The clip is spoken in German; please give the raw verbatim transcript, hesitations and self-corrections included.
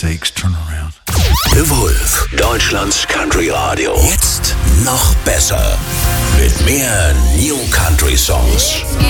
sakes, turn around. The Wolf, Deutschlands Country Radio. Jetzt noch besser. Mit mehr New Country Songs.